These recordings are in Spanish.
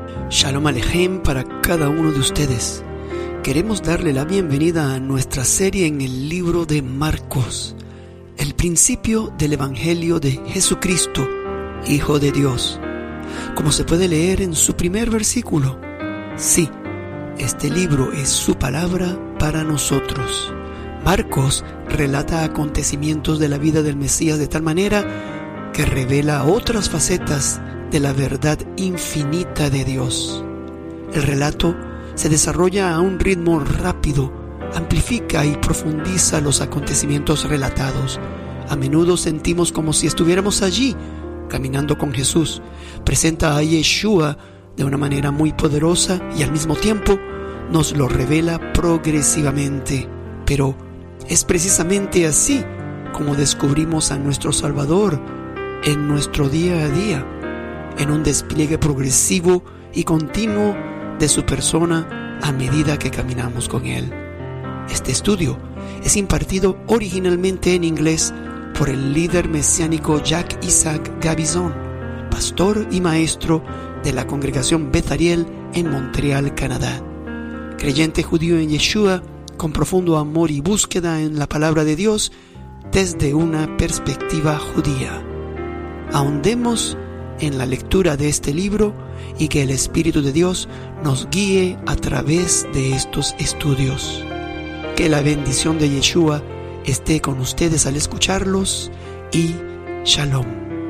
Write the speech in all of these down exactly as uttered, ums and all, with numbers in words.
Shalom Alejem para cada uno de ustedes. Queremos darle la bienvenida a nuestra serie en el libro de Marcos, el principio del Evangelio de Jesucristo, Hijo de Dios. Como se puede leer en su primer versículo, sí, este libro es su palabra para nosotros. Marcos relata acontecimientos de la vida del Mesías de tal manera que revela otras facetas de la verdad infinita de Dios. El relato se desarrolla a un ritmo rápido, amplifica y profundiza los acontecimientos relatados. A menudo sentimos como si estuviéramos allí, caminando con Jesús. Presenta a Yeshua de una manera muy poderosa y al mismo tiempo nos lo revela progresivamente. Pero es precisamente así como descubrimos a nuestro Salvador en nuestro día a día, en un despliegue progresivo y continuo de su persona a medida que caminamos con Él. Este estudio es impartido originalmente en inglés por el líder mesiánico Jacques Isaac Gabizon, pastor y maestro de la congregación Beth Ariel en Montreal, Canadá. Creyente judío en Yeshua, con profundo amor y búsqueda en la palabra de Dios desde una perspectiva judía. Ahondemos en la lectura de este libro y que el Espíritu de Dios nos guíe a través de estos estudios. Que la bendición de Yeshua esté con ustedes al escucharlos y Shalom.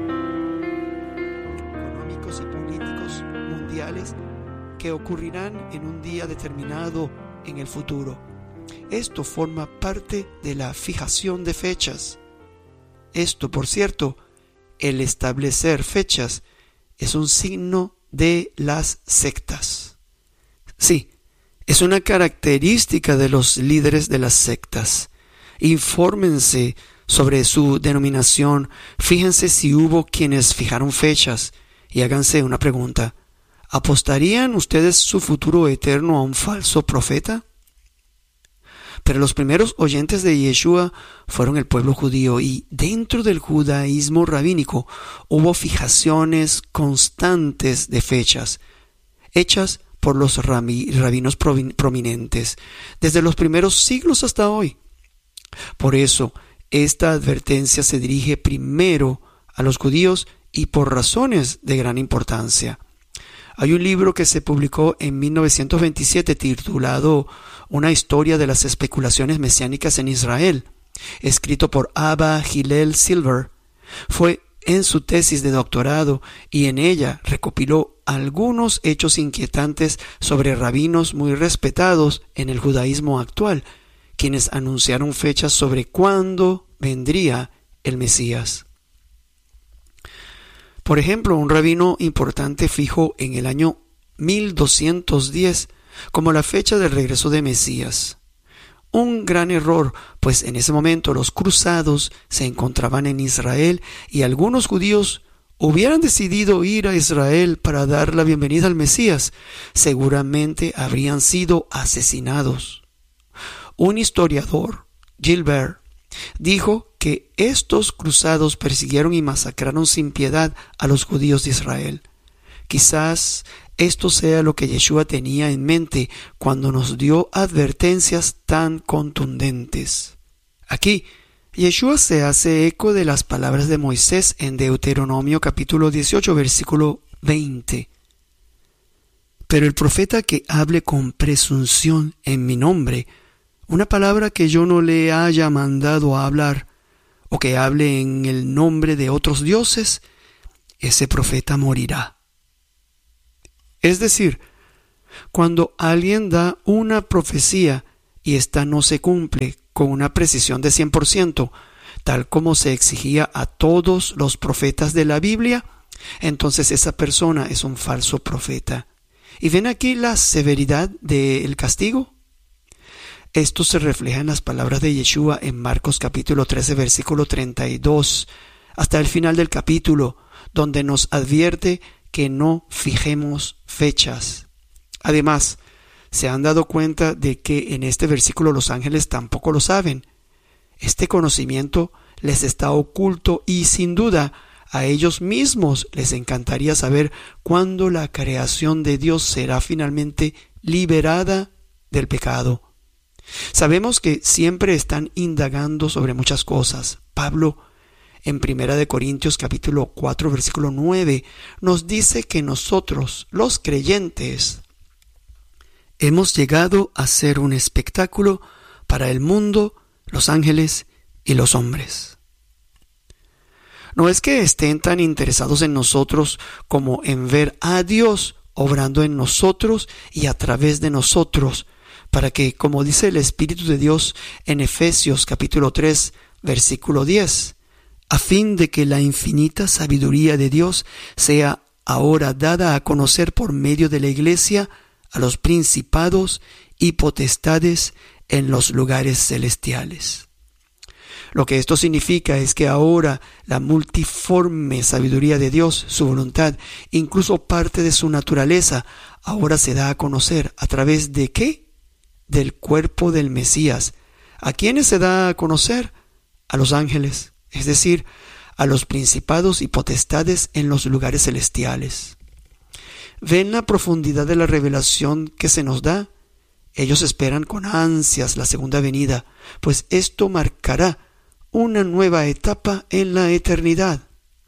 Económicos y políticos mundiales que ocurrirán en un día determinado en el futuro. Esto forma parte de la fijación de fechas. Esto, por cierto, el establecer fechas es un signo de las sectas. Sí, es una característica de los líderes de las sectas. Infórmense sobre su denominación, fíjense si hubo quienes fijaron fechas y háganse una pregunta. ¿Apostarían ustedes su futuro eterno a un falso profeta? Pero los primeros oyentes de Yeshua fueron el pueblo judío y dentro del judaísmo rabínico hubo fijaciones constantes de fechas, hechas por los rabinos prominentes, desde los primeros siglos hasta hoy. Por eso, esta advertencia se dirige primero a los judíos y por razones de gran importancia. Hay un libro que se publicó en mil novecientos veintisiete titulado Una historia de las especulaciones mesiánicas en Israel, escrito por Abba Hillel Silver. Fue en su tesis de doctorado y en ella recopiló algunos hechos inquietantes sobre rabinos muy respetados en el judaísmo actual, quienes anunciaron fechas sobre cuándo vendría el Mesías. Por ejemplo, un rabino importante fijó en el año mil doscientos diez como la fecha del regreso de Mesías. Un gran error, pues en ese momento los cruzados se encontraban en Israel y algunos judíos hubieran decidido ir a Israel para dar la bienvenida al Mesías. Seguramente habrían sido asesinados. Un historiador, Gilbert, dijo que estos cruzados persiguieron y masacraron sin piedad a los judíos de Israel. Quizás esto sea lo que Yeshua tenía en mente cuando nos dio advertencias tan contundentes. Aquí, Yeshua se hace eco de las palabras de Moisés en Deuteronomio capítulo dieciocho, versículo veinte. Pero el profeta que hable con presunción en mi nombre, una palabra que yo no le haya mandado a hablar, o que hable en el nombre de otros dioses, ese profeta morirá. Es decir, cuando alguien da una profecía y ésta no se cumple con una precisión de cien por ciento, tal como se exigía a todos los profetas de la Biblia, entonces esa persona es un falso profeta. ¿Y ven aquí la severidad del castigo? Esto se refleja en las palabras de Yeshua en Marcos capítulo trece, versículo treinta y dos, hasta el final del capítulo, donde nos advierte que no fijemos fechas. Además, ¿se han dado cuenta de que en este versículo los ángeles tampoco lo saben? Este conocimiento les está oculto y sin duda A ellos mismos les encantaría saber cuándo la creación de Dios será finalmente liberada del pecado. Sabemos que siempre están indagando sobre muchas cosas. Pablo, en Primera de Corintios capítulo cuatro, versículo nueve, nos dice que nosotros, los creyentes, hemos llegado a ser un espectáculo para el mundo, los ángeles y los hombres. No es que estén tan interesados en nosotros como en ver a Dios obrando en nosotros y a través de nosotros, para que, como dice el Espíritu de Dios en Efesios capítulo tres, versículo diez, a fin de que la infinita sabiduría de Dios sea ahora dada a conocer por medio de la Iglesia a los principados y potestades en los lugares celestiales. Lo que esto significa es que ahora la multiforme sabiduría de Dios, su voluntad, incluso parte de su naturaleza, ahora se da a conocer a través de ¿qué? Del cuerpo del Mesías. ¿A quiénes se da a conocer? A los ángeles, es decir, a los principados y potestades en los lugares celestiales. ¿Ven la profundidad de la revelación que se nos da? Ellos esperan con ansias la segunda venida, pues esto marcará una nueva etapa en la eternidad.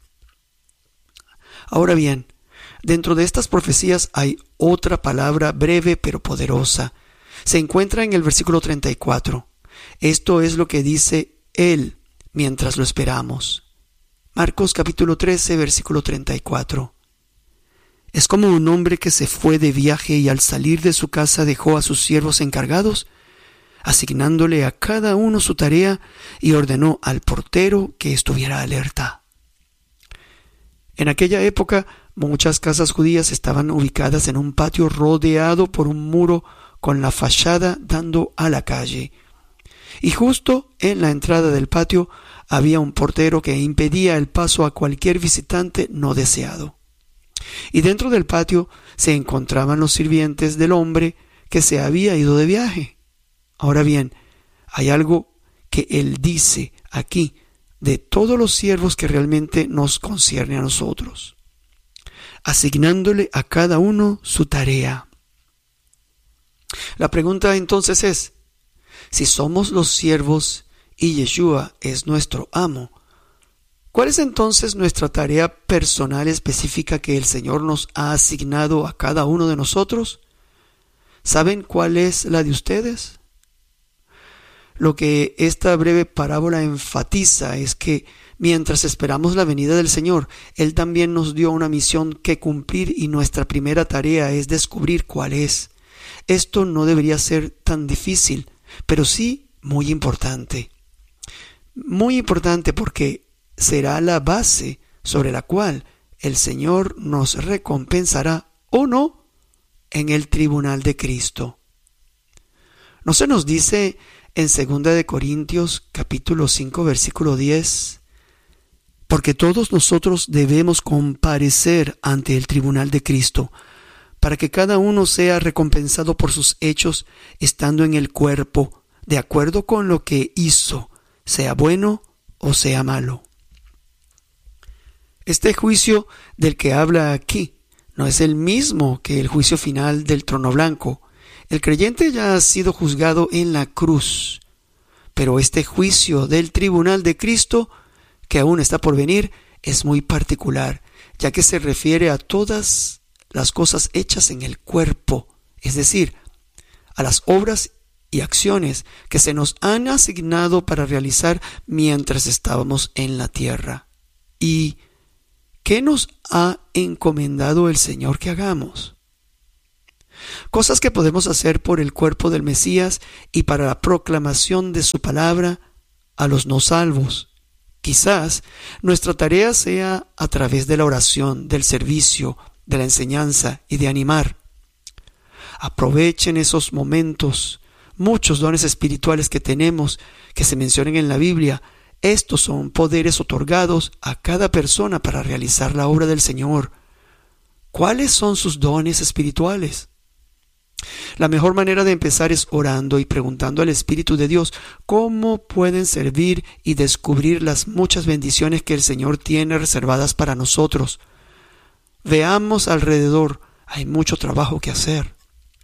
Ahora bien, dentro de estas profecías hay otra palabra breve pero poderosa. Se encuentra en el versículo treinta y cuatro. Esto es lo que dice Él mientras lo esperamos. Marcos capítulo trece, versículo treinta y cuatro. Es como un hombre que se fue de viaje y al salir de su casa dejó a sus siervos encargados, asignándole a cada uno su tarea, y ordenó al portero que estuviera alerta. En aquella época, muchas casas judías estaban ubicadas en un patio rodeado por un muro con la fachada dando a la calle. Y justo en la entrada del patio había un portero que impedía el paso a cualquier visitante no deseado. Y dentro del patio se encontraban los sirvientes del hombre que se había ido de viaje. Ahora bien, hay algo que él dice aquí de todos los siervos que realmente nos concierne a nosotros, asignándole a cada uno su tarea. La pregunta entonces es, si somos los siervos y Yeshua es nuestro amo, ¿cuál es entonces nuestra tarea personal específica que el Señor nos ha asignado a cada uno de nosotros? ¿Saben cuál es la de ustedes? Lo que esta breve parábola enfatiza es que mientras esperamos la venida del Señor, Él también nos dio una misión que cumplir y nuestra primera tarea es descubrir cuál es. Esto no debería ser tan difícil, pero sí muy importante. Muy importante porque será la base sobre la cual el Señor nos recompensará o no en el tribunal de Cristo. ¿No se nos dice en segunda de Corintios capítulo cinco versículo diez? Porque todos nosotros debemos comparecer ante el tribunal de Cristo, para que cada uno sea recompensado por sus hechos estando en el cuerpo, de acuerdo con lo que hizo, sea bueno o sea malo. Este juicio del que habla aquí no es el mismo que el juicio final del trono blanco. El creyente ya ha sido juzgado en la cruz, pero este juicio del tribunal de Cristo, que aún está por venir, es muy particular, ya que se refiere a todas las cosas hechas en el cuerpo, es decir, a las obras y acciones que se nos han asignado para realizar mientras estábamos en la tierra. ¿Y qué nos ha encomendado el Señor que hagamos? Cosas que podemos hacer por el cuerpo del Mesías y para la proclamación de su palabra a los no salvos. Quizás nuestra tarea sea a través de la oración, del servicio, de la enseñanza y de animar. Aprovechen esos momentos. Muchos dones espirituales que tenemos, que se mencionan en la Biblia, estos son poderes otorgados a cada persona para realizar la obra del Señor. ¿Cuáles son sus dones espirituales? La mejor manera de empezar es orando y preguntando al Espíritu de Dios cómo pueden servir y descubrir las muchas bendiciones que el Señor tiene reservadas para nosotros. Veamos alrededor, hay mucho trabajo que hacer.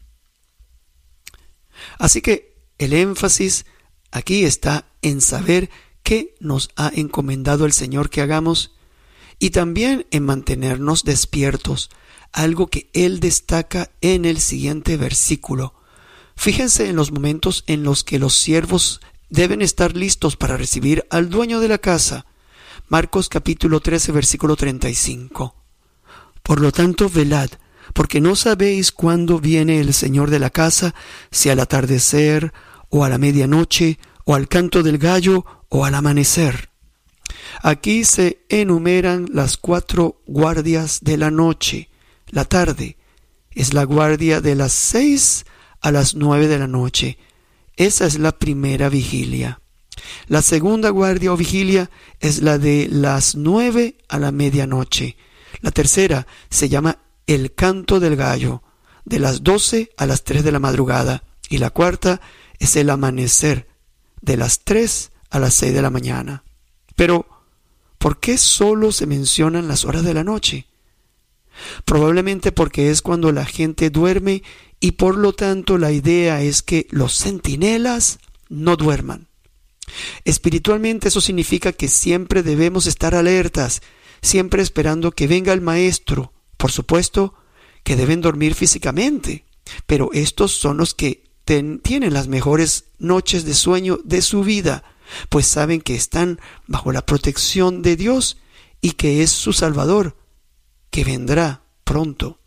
Así que el énfasis aquí está en saber qué nos ha encomendado el Señor que hagamos y también en mantenernos despiertos, algo que Él destaca en el siguiente versículo. Fíjense en los momentos en los que los siervos deben estar listos para recibir al dueño de la casa. Marcos capítulo trece, versículo treinta y cinco. Por lo tanto, velad, porque no sabéis cuándo viene el Señor de la casa, si al atardecer, o a la medianoche, o al canto del gallo, o al amanecer. Aquí se enumeran las cuatro guardias de la noche. La tarde es la guardia de las seis a las nueve de la noche. Esa es la primera vigilia. La segunda guardia o vigilia es la de las nueve a la medianoche. La tercera se llama el canto del gallo, de las doce a las tres de la madrugada. Y la cuarta es el amanecer, de las tres a las seis de la mañana. Pero, ¿por qué solo se mencionan las horas de la noche? Probablemente porque es cuando la gente duerme y por lo tanto la idea es que los centinelas no duerman. Espiritualmente eso significa que siempre debemos estar alertas, siempre esperando que venga el maestro. Por supuesto que deben dormir físicamente, pero estos son los que ten, tienen las mejores noches de sueño de su vida, pues saben que están bajo la protección de Dios y que es su Salvador, que vendrá pronto.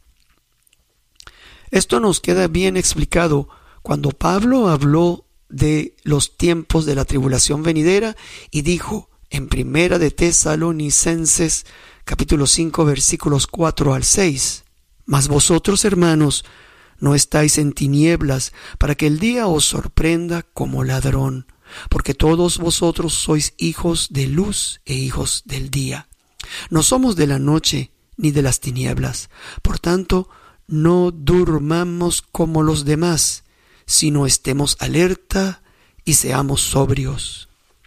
Esto nos queda bien explicado cuando Pablo habló de los tiempos de la tribulación venidera y dijo en Primera de Tesalonicenses capítulo cinco versículos cuatro al seis: Mas vosotros, hermanos, no estáis en tinieblas para que el día os sorprenda como ladrón, porque todos vosotros sois hijos de luz e hijos del día. No somos de la noche ni de las tinieblas. Por tanto, no durmamos como los demás, sino estemos alerta y seamos sobrios.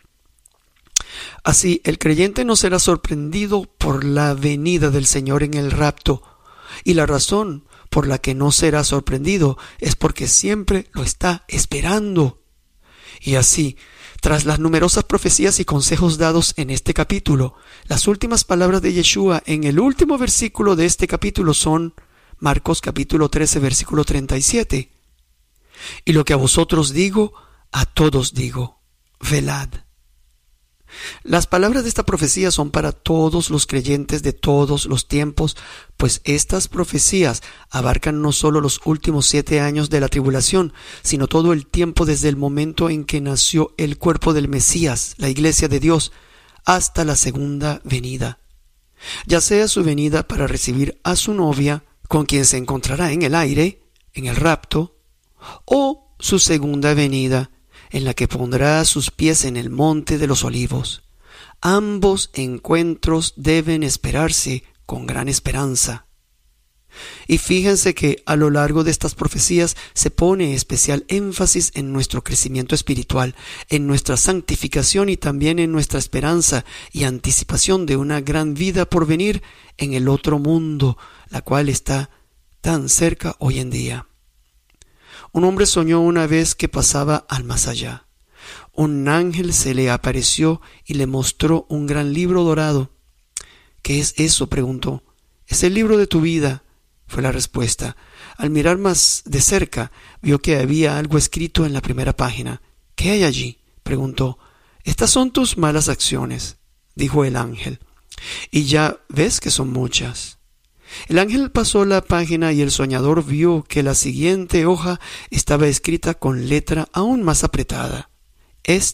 Así, el creyente no será sorprendido por la venida del Señor en el rapto, y la razón por la que no será sorprendido es porque siempre lo está esperando. Y así, tras las numerosas profecías y consejos dados en este capítulo, las últimas palabras de Yeshua en el último versículo de este capítulo son Marcos capítulo trece versículo treinta y siete. Y lo que a vosotros digo, a todos digo, velad. Las palabras de esta profecía son para todos los creyentes de todos los tiempos, pues estas profecías abarcan no solo los últimos siete años de la tribulación, sino todo el tiempo desde el momento en que nació el cuerpo del Mesías, la Iglesia de Dios, hasta la segunda venida. Ya sea su venida para recibir a su novia, con quien se encontrará en el aire, en el rapto, o su segunda venida, en la que pondrá sus pies en el monte de los olivos. Ambos encuentros deben esperarse con gran esperanza. Y fíjense que a lo largo de estas profecías se pone especial énfasis en nuestro crecimiento espiritual, en nuestra santificación y también en nuestra esperanza y anticipación de una gran vida por venir en el otro mundo, la cual está tan cerca hoy en día. Un hombre soñó una vez que pasaba al más allá. Un ángel se le apareció y le mostró un gran libro dorado. ¿Qué es eso?, preguntó. «Es el libro de tu vida», fue la respuesta. Al mirar más de cerca, vio que había algo escrito en la primera página. «¿Qué hay allí?», preguntó. «Estas son tus malas acciones», dijo el ángel. «Y ya ves que son muchas». El ángel pasó la página y el soñador vio que la siguiente hoja estaba escrita con letra aún más apretada. «Esta